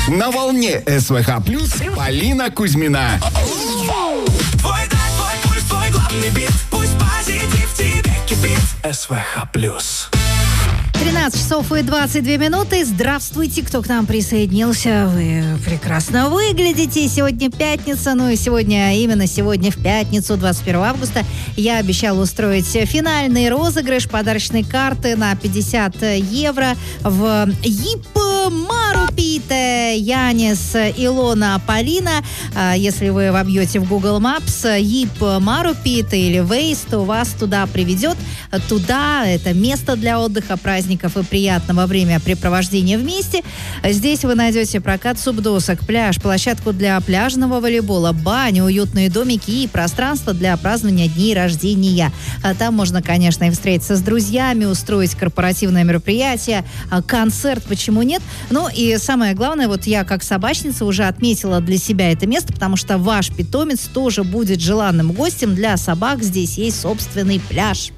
На волне СВХ Плюс Полина Кузьмина. Твой драйв, твой пульс, твой главный бит. Пусть позитив тебе кипит. СВХ Плюс. 13 часов и 22 минуты. Здравствуйте, кто к нам присоединился. Вы прекрасно выглядите. Сегодня пятница. Ну и именно сегодня в пятницу, 21 августа, я обещала устроить финальный розыгрыш подарочной карты на 50 евро в Йип Марупите. Янис, Илона, Полина. Если вы вобьете в Google Maps Йип Марупите или Waze, то вас туда приведет. Туда это место для отдыха, праздников и приятного времяпрепровождения вместе. Здесь вы найдете прокат субдосок, пляж, площадку для пляжного волейбола, баню, уютные домики и пространство для празднования дней рождения. Там можно, конечно, и встретиться с друзьями, устроить корпоративное мероприятие, концерт, почему нет. Ну и самое главное, вот я как собачница уже отметила для себя это место, потому что ваш питомец тоже будет желанным гостем. Для собак здесь есть собственный пляж.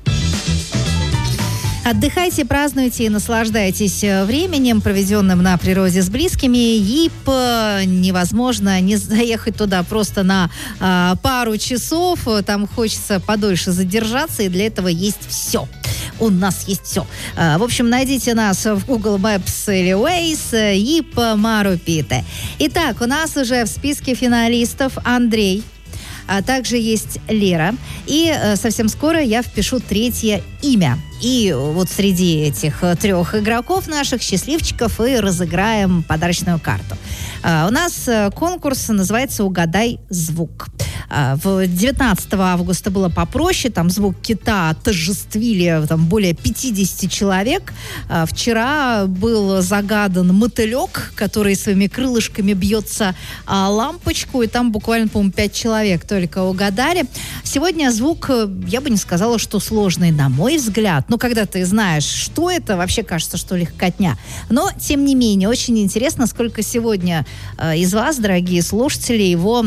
Отдыхайте, празднуйте и наслаждайтесь временем, проведенным на природе с близкими. Йип невозможно не заехать туда просто на пару часов. Там хочется подольше задержаться, и для этого есть все. У нас есть все. В общем, найдите нас в Google Maps или Waze. Йип Марупите. Итак, у нас уже в списке финалистов Андрей. А также есть Лера. И совсем скоро я впишу третье имя. И вот среди этих трех игроков наших, счастливчиков, и разыграем подарочную карту. У нас конкурс называется «Угадай звук». 19 августа было попроще, там звук кита отождествили там более 50 человек. Вчера был загадан мотылек, который своими крылышками бьется лампочку, и там буквально, по-моему, 5 человек только угадали. Сегодня звук, я бы не сказала, что сложный, на мой взгляд. Но когда ты знаешь, что это, вообще кажется, что легкотня. Но, тем не менее, очень интересно, сколько сегодня из вас, дорогие слушатели, его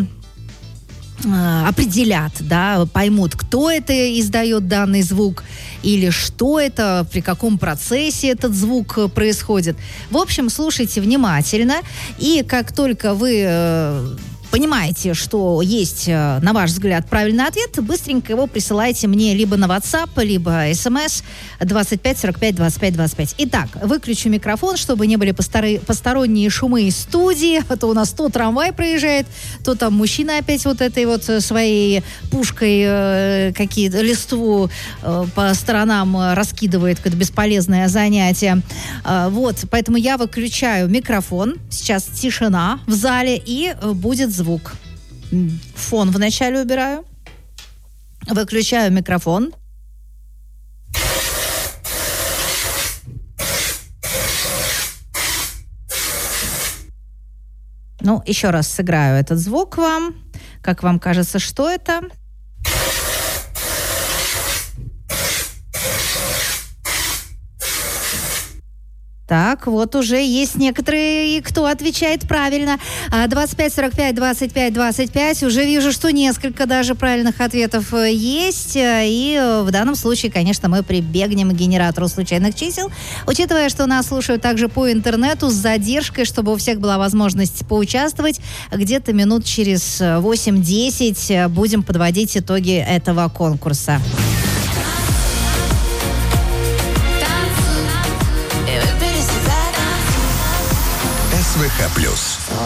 определят, да, поймут, кто это издает данный звук, или что это, при каком процессе этот звук происходит. В общем, слушайте внимательно, и как только вы понимаете, что есть, на ваш взгляд, правильный ответ, быстренько его присылайте мне либо на WhatsApp, либо SMS 25 45 25 25. Итак, выключу микрофон, чтобы не были посторонние шумы из студии, а то у нас то трамвай проезжает, то там мужчина опять вот этой вот своей пушкой какие-то листву по сторонам раскидывает, какое-то бесполезное занятие. Вот, поэтому я выключаю микрофон. Сейчас тишина в зале, и будет звук. Фон вначале убираю. Выключаю микрофон. Ну, еще раз сыграю этот звук вам. Как вам кажется, что это? Так, вот уже есть некоторые, кто отвечает правильно. 25, 45, 25, 25. Уже вижу, что несколько даже правильных ответов есть. И в данном случае, конечно, мы прибегнем к генератору случайных чисел. Учитывая, что нас слушают также по интернету с задержкой, чтобы у всех была возможность поучаствовать, где-то минут через 8-10 будем подводить итоги этого конкурса. СВХ Плюс.